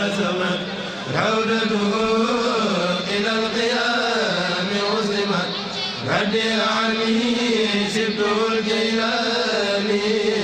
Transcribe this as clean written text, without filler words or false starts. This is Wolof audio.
عودته إلى القيام مسلما رد عني شبه الجيلاني